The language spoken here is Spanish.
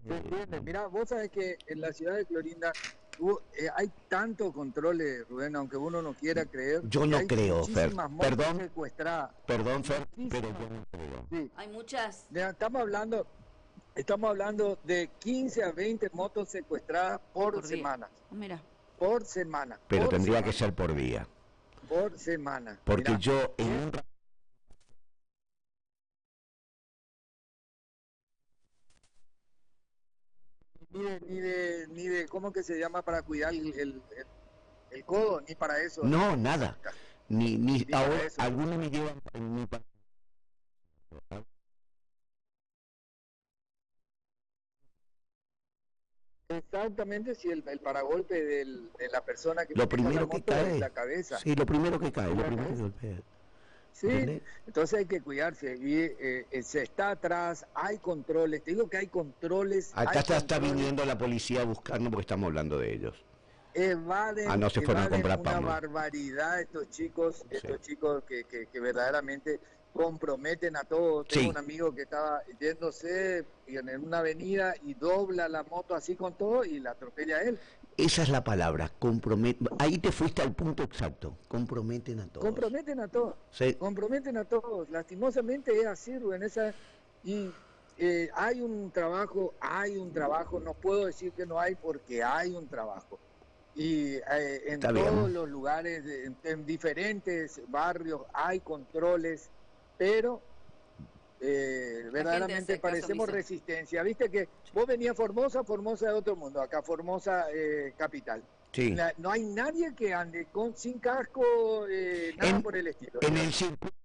Se entiende. Mirá, vos sabés que en la ciudad de Clorinda hay tantos controles, Rubén, aunque uno no quiera creer, Yo que no hay creo, Fer. muchísimas motos Perdón, secuestradas. perdón, Fer, pero Muchísimas. yo no creo. Sí. Hay muchas. Mira, estamos hablando de 15 a 20 motos secuestradas por Por día. semana. Mira. Por semana. Pero Por tendría semana. que ser por día. Por semana. Porque Mirá, yo en un ni de cómo que se llama para cuidar el codo, ni para eso. no, nada. Ni para ahora eso. algunos me llevan en mi Exactamente, si el paragolpe de la persona que lo maneja la primero que moto es cae. la cabeza. Sí, lo primero que cae, Es lo la primero que cabeza. golpea. Sí, ¿Entendés? entonces hay que cuidarse y se está atrás, hay controles, te digo que hay controles, Acá está controles, viniendo la policía a buscarnos porque estamos hablando de ellos. evaden, No se fueron a evaden comprar una pan, ¿no? barbaridad estos chicos Sí. que verdaderamente comprometen a todos. Tengo Sí. un amigo que estaba yéndose en una avenida y dobla la moto así con todo y la atropella a él. Esa es la palabra, ahí te fuiste al punto exacto, comprometen a todos. Comprometen a todos, Sí. comprometen a todos. Lastimosamente es así, Rubén, y hay un trabajo, no puedo decir que no hay porque hay un trabajo. Y en Está todos bien. los lugares, en diferentes barrios hay controles, pero verdaderamente hace caso parecemos omiso. resistencia. Viste que vos venías Formosa, Formosa de otro mundo, acá Formosa capital. Sí. No hay nadie que ande sin casco, nada En, por el estilo. en el circuito